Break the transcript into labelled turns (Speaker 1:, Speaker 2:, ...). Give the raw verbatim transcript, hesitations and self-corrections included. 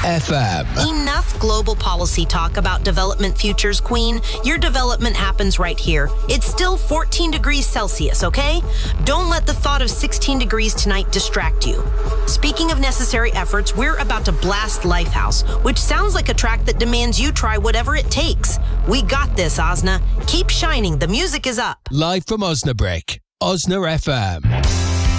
Speaker 1: F M.
Speaker 2: Enough global policy talk about development futures, Queen. Your development happens right here. It's still fourteen degrees Celsius, okay? Don't let the thought of sixteen degrees tonight distract you. Speaking of necessary efforts, we're about to blast Lifehouse, which sounds like a track that demands you try whatever it takes. We got this, Osna. Keep shining. The music is up.
Speaker 1: Live from Osnabrück, Osna F M.